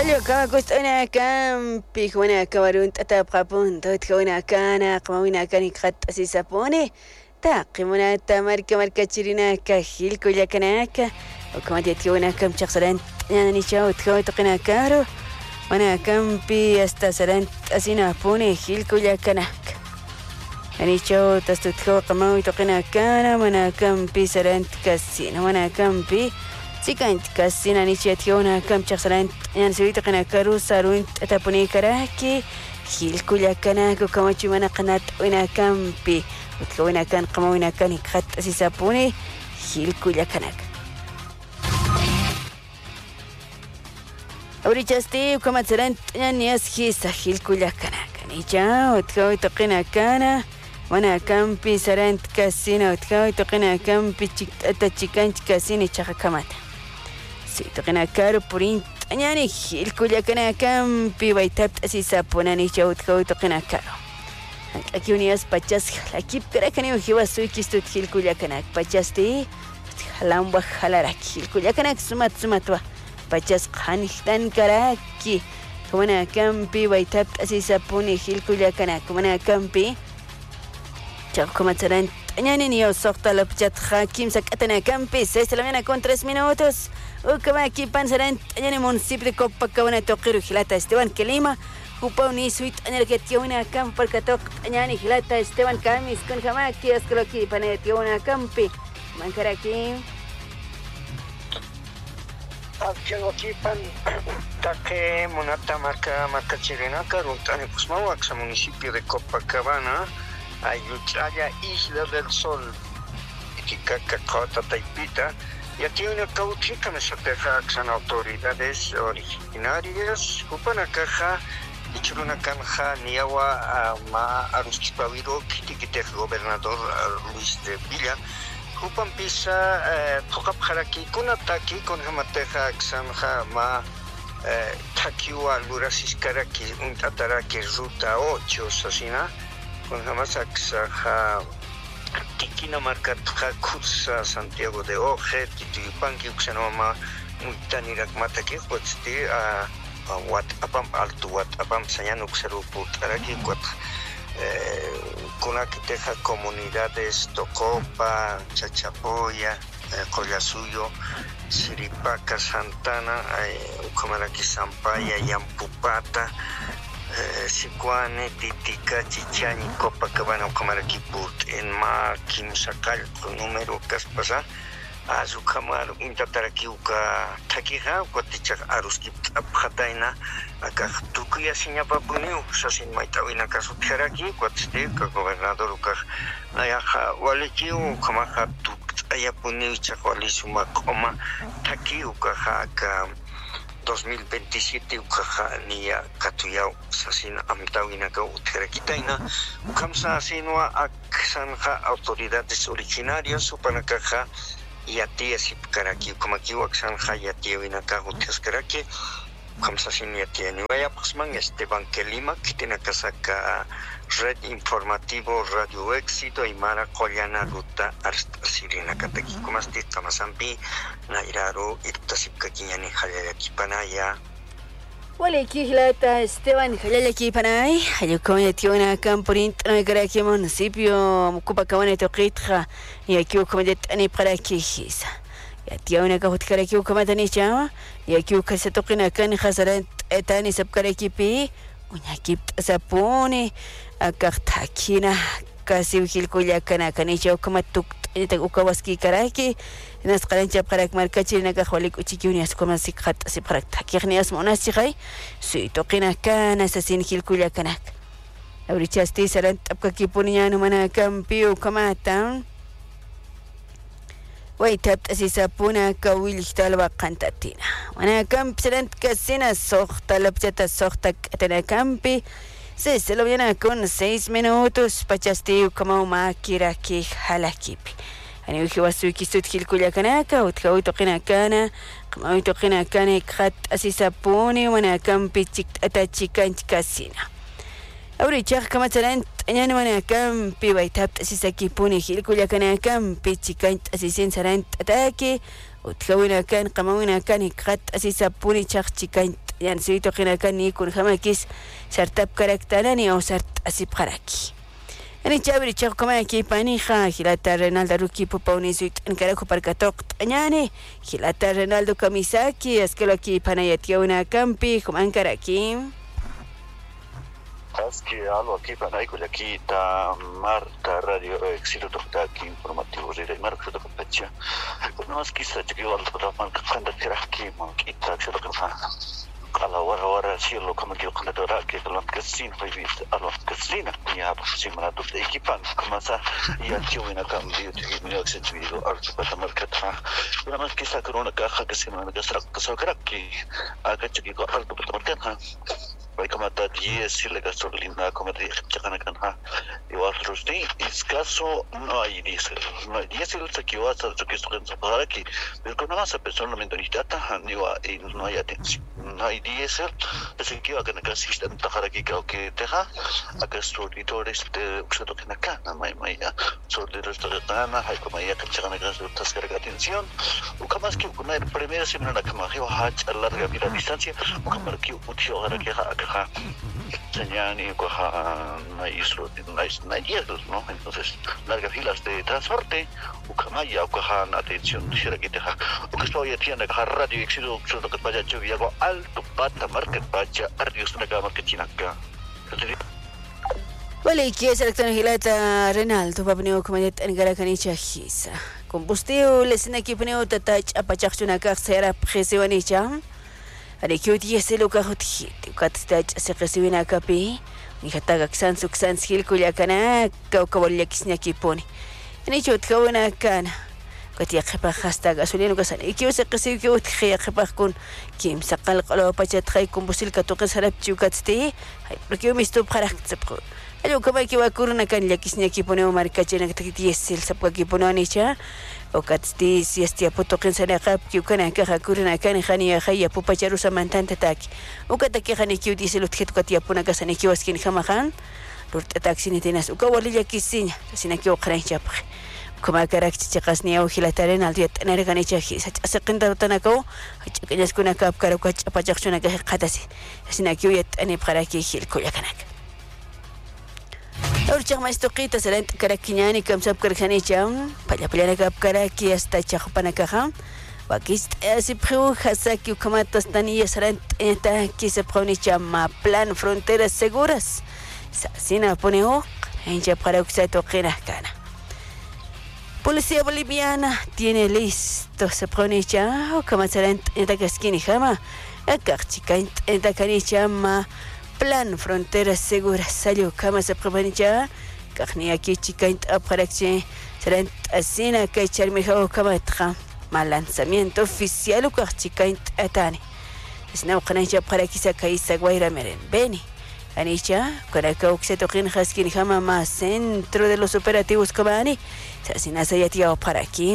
Julio كنا كام بيكونا كوارون تتابع بون تكونا كانا قمونا كان خط أسيسا بوني تاقمنا تمرك مركة شرينا كهيل كل كناك وكما تكونا كم شخصين يعني شو تكون تقنا كارو وانا كم بي استسلنت أسينا بوني هيل كل كناك يعني شو تستتكو قموي تقنا كانا وانا كم بي سلنت كسين وانا كم بي سيكانت كاسينا نيشيتيونا كم شخصين يعني سويت قنا كارو ساروين تتابوني كراكي هيل كل كناك وكما تشمنا قنات ونا كم بي وتكونا كان قمونا كان خط أسيسابوني هيل كل كناك أوري جاستي وكما تسلنت يعني أسخي سخيل كل كناك نيجا وتكوي تقنا كانا وانا كم بي سرنت كاسينا وتكوي تقنا كم بي تشيكان كاسيني شخا كماتا سيتقنا كارو بورين يعني الكل كنا كم بي ويتابت أسيسا بوناني شو تكوي تقنا كارو أكيوني أس بجاس لكيب كراكني وخيوا سوي كيستو تخيل كل كناك بجاس تي خلام وخلا راكي الكل كناك سمات وا بجاس خانختان كراكي وانا كم بي ويتابت أسيسا بوني خيل كل كناك وانا كم بي Chaco مثلا يعني نيو سوقت لبجت خاكيم سكتنا كم بيس سلامنا كون 3 minutos وكما كيبان سلام يعني منسيب de copa كونا توقيرو خلاتا استوان كلمة وباوني سويت أنا ركتيونا كم بركتوق يعني خلاتا استوان كاميس كن كما كي أسكرو كي بنيتيونا كم بي من كراكيم Algo aquí pan taque monata marca chilena caruntani pues mauaxa municipio de Copacabana Ayuchaya Isla del Sol Iquicaca Cota Taipita y aquí una cauchica me soteja son autoridades originarias Upana Caja y Churuna Canja Niawa Ma Aruskipaviro Kitikite gobernador Luis de Villa Upan pisa Tokapharaki Kunataki con Hamateja Xanja Ma Takiwa Lurasiskaraki un tataraki ruta 8 Sasina con Hamasaxa Tikina marca Cursa Santiago de Oje Tituipanki Uxanoma Muitanirak Mataki Huatzti Wat Apam Alto Wat Apam Sayanuk Serupu Taraki Quat Kunakiteja comunidades Tocopa, Chachapoya, Collasuyo, Siripaca, Santana, Ucamaraki Sampaya, Yampupata, Sicuane, Titica, Chichani, Copacabana, Ucamaraki Put, en Ma, Kimsacal, con número Caspasa, Azucamar, Untatarakiuka, Takija, Quatichak Aruskip, Abhataina, Acá Tukuya Siñapa Puniu, Sasin Maitawina Casutjeraki, Quatstica, gobernador Uka, Ayaja, Walikiu, Kamaha Tuk, Ayapuniu, Chakualisuma, Coma, Takiuka, Haka, 2027, Ukaja, Nia, Katuyau, Sasin Amtawina, Utjerakitaina, Ukamsa Sinua, Aksanja, autoridades originarias, Upanakaja, Yatia Sipkaraki, Komakiu, Aksanja, Yatia Vinaka, Utjeskaraki, Kamsasin Yatia Nueva Pasman, Esteban Kelima, que tiene que sacar Red Informativo Radio Éxito y Mara Collana Ruta Arsta Sirina Kataki, Komasti, Kamasampi, Nairaro, Irtasipka Kinyani, Hayaki Panaya. Wale Kihlata Esteban Hayaki Panay, Hayukon Yationa Camporin, Nagaraki Municipio, Copacabana Toquitra, y aquí Comedet Ani Parakis. ياتيونا كهوتكاركي وكماتني شاوا ياكيو كستوقنا كان خسرت اتاني سبكاركي بي ونياكيب سابوني اكاختاكينا كاسيو كيلكوليا كان كانيشاو كماتوك وكواسكي كراكي الناس قالن جاب قراك ماركاتي نكا خوليك وتشيكيوني اسكوما سيقات سيبقراك تاكيغني اسمو ناس شي سيتوقنا كان اساسين كيلكوليا كانك اوريتشاستي سرنت ابكا كيبونيانو منا كامبيو كماتان ويتابت أسيسابونا كويل اختال وقنتاتينا وانا كم بسلنت كسينا السوخة لبجت السوخة كتنا كمبي سيسلو ينا كون 6 minutos بجاستي وكماو ماكي راكي حالاكيبي يعني وكي واسوي كيستو تكيل كوليا كناكا وتكاوي توقينا كانا كماوي توقينا كانا يكخات أسيسابوني وانا كمبي تكتاتشي كانت كاسينا أوري شيخ كما تلنت يعني وانا كم بي ويتابت أسيسا كيبوني خيلكو لكنا كم بي تشيكانت أسيسين سرانت أتاكي وتكوينا كان قموينا كان يكخات أسيسا بوني شيخ تشيكانت yan suito qinakani kun hamakis sartap karaktanani o sart asip qaraki ani chabri chaq kamaki panija Gilata Renaldo Ruki Pupauni suit en carajo parkatok tañane Gilata Renaldo Kamisaki askelo aquí panayatia una campi kuman karaki Aski algo aquí para aquí está Marta Radio Éxito está aquí informativo de Marta de Capacha. No es que se llegue al otro marca cuando quiera aquí monquita que lo que fa. A la hora cielo como que cuando dora que lo que sin fue visto a lo que sin ya pues si me la tuve equipan como esa y el tío en cambio de mi accesibilidad al para marca ta. Una más que esa corona caja que se me da que se aquí acá chico alto para marca. Como está 10 y la gasolina como te dije y otros días es caso no hay diésel se que va a hacer que esto que para aquí pero con esa persona mentalidad no hay atención no hay diésel es que va a tener que asistir a aquí que deja acá solidores de usado que acá no hay ya solidores de gana hay como ya que llegan a gastar atención o como es que una primera semana que me va a larga vida distancia o como que útil ahora que señani na islo na diésel no entonces largas filas de transporte ukamaya ukahan atención shirakiteja ukastoya tiene radio Éxito que vaya lluvia alto pata market vaya ardios naga market chinaka Vale, que es el Gilata Renaldo Babneo Comadet en Garakanicha Hisa combustible sin equipneo tatach apachachuna carcera presewanicha Ari kiuti se lo kahut katstach se recibina kapi ni hataga ksan suksan skill kulyakana kawkawalyakisnya kiponi ni chut kawana kana kati khapa khasta gasolina kasan ikiu se qisi kiu tkhiya khapa kun kim saqal qalo pachat khay combustible katoqis harap chiukatsti hay porque misto parak tsepro ayo kama kiwa kuruna kan yakisnya kiponi o markachena kati sil sapka kiponani cha o katsti si estia potoqin sana qap kiu kana ka kuruna kan khaniya khaya pupacharu samantanta tak o kataki khani kiu diselo tkhet kati apuna kasani kiu askin khama khan rurt taksini tenas o kawali yakisinya sina kiu qran chapre como karakchi chaqasni au Gilata Renaldo tener ganicha hisa asqinda tanako chaqeñas kuna kap karuka chapachaqchuna ka qatasi sina kiu yat ani qaraki hil kuyakanak Urchaq maistoqita serent karakiñani kamsap karkhanicha pallapallana kap karaki hasta chaqpanakaja wakist asiphu hasaki kamatas tani serent eta kisapqonicha ma plan fronteras seguras sina poneo enja para uksato qina kana Policía boliviana tiene listo se pronicha o como serent eta kaskini jama akarchika eta kanicha ma plan fronteras seguras salió kama se pronicha kahni aquí chica aparaxe serent asina que charmijo kama tra mal lanzamiento oficial o kahchika etani esna qanacha para kisa kaisa guaira meren beni Anicha, Karaka Uxetokin Haskin Hamama, centro de los operativos Comani, Sasinasa Yatia para aquí.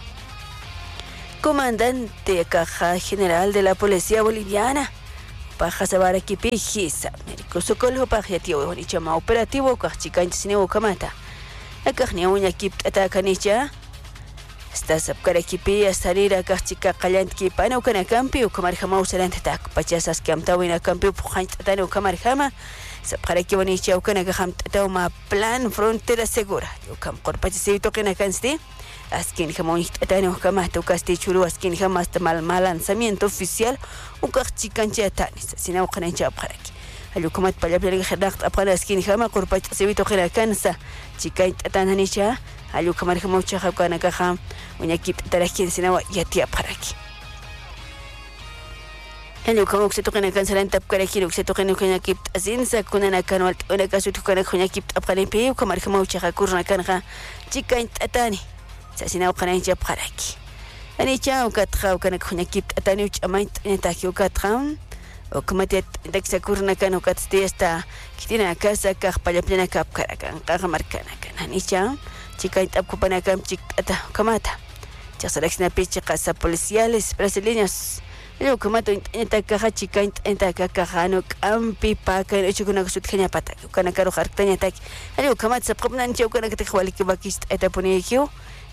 Comandante Caja General de la Policía Boliviana, Paja Sabaraki Pijisa, Médico Socorro Pajatio, Onichama Operativo, Kachica Sineo Kamata. La Cajnia Uña Kip Atakanicha. Estás a Karakipi a salir a Kachica Kalantki Pano Kanacampi o Kamarjama Userante Tak, Pachasas Kamtawina Campi Pujantatano Kamarjama, Sapkarakivanicha o Kanagaham Toma Plan Frontera Segura, Yukam Corpacito Kanakansti, Askin Hamonit Atano Kamato Castichuru, Askin Hamasta mal lanzamiento oficial, un Kachicanchatani, Sinau Kanancha Paraki. Alukumat Palapel Hadak upon Askin Hama Corpacito Kanakansa, Chikait Atananisha. Alu kamar khamocha khakana ka kham unya kip tarakin sinawa yatia paraki alu kamok se tokena kan salan tap karaki luk se tokena kunya kip azinsa kunana kanwal ona kasu tukana kunya kip apkane pe kamar khamocha khakurna kan kha chikain atani sa sinawa kana jap paraki ani cha ukatha ukana kunya kip atani uchamait netaki ukatha o kamatet daksa kurna kan ukatste esta kitina casa ka palapena kap karakan ka markana kan ani cha Chica Tapcupanacan Chicata Camata. Chasalaxna Pichicasa policiales brasileños. El Camato en Takaja Chica en Takajano Campi Paca en Chukuna Sutkania Pata, Kanakaro Hartania Tak. El Kamatsa Propnan Chokanakawaliki Bakist Etaponio,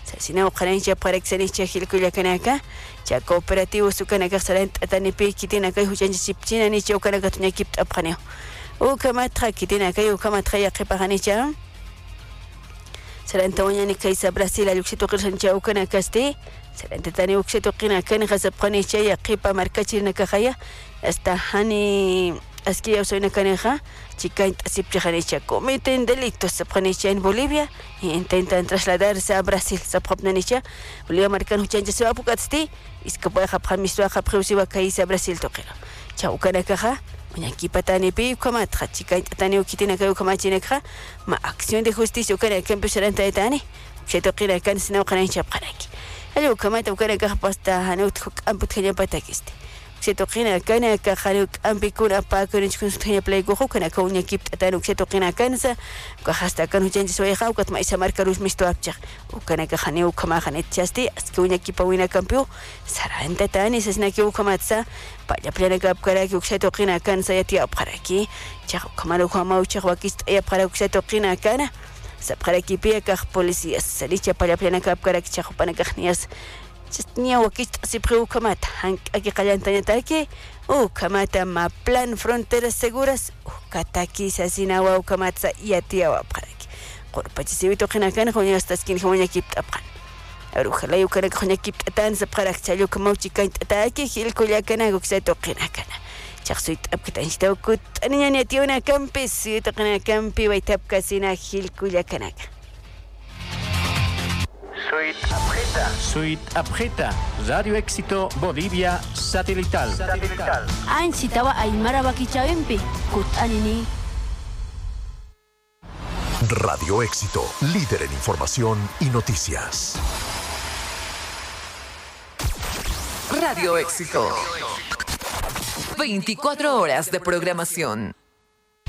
Sasina uqanancha pareksanicha hilkullakanaka cha cooperativo sukanaka sarant atanipi kitinaka huchancha chipchinanicha ukanaka tuñakip apqaneo ukamatqa kitinaka ukamatqa yaqipaqanicha saranta wañani kaysa Brasil aluxito qirsancha ukanakaste saranta tani uxito qinakani qasapqanicha yaqipa markachirnaka qaya hasta hani askia usoynakaneja chicaint asipchajanicha cometen delitos sapjanicha en Bolivia y intentan trasladarse a Brasil sapjapnanicha Bolivia marcan huchancha se va pucatsti iskapaya japjamiswa japjeusiwa kaisa Brasil toqero chaukanakaja mañaki patani pi ukamatja chicaint tani ukitinaka ukamachinaka ma acción de justicia ukanaka empezarán taetani chetoqira kan sina ukanancha pqanaki ayo ukamata ukanaka pasta hanut amputjanya patakiste Xetoqina kana ka kharuk ambikuna pa kun chkunstanya play go kana ka unya kip tanu xetoqina kansa ka hasta kan huchanji soy khawkat ma isa marka rus misto apcha ukana ka khani ukama khanet chasti aski unya kipa wina kampio saranta tani sesna ki ukamatsa pa ya plena ka apkara ki xetoqina kansa yati apkaraki cha kamalo khama ucha wakist ya apkara xetoqina kana sapkara ki pia ka policías salicha pa ya plena ka apkara ki chapana ka khnias Chistnia wakist asipre ukamata aquí qallantañataki ukamata ma plan fronteras seguras ukataki sasinawa ukamata yatiawa pqaraki qorpachisibito qinakan qoñastas kin qoñakip tapqan arujalay ukarak qoñakip tan sapqarak chayo kamauchi kaintaki hilkullakana guksato qinakana chaqsuit apkitanchita ukut aniñani atiuna campis toqina campi waitapkasina hilkullakanaka Suite Apreta, Radio Éxito Bolivia Satelital. Ancitawa Aymara Bakichawempi, Kut Anini. Radio Éxito, líder en información y noticias. Radio Éxito. 24 horas de programación.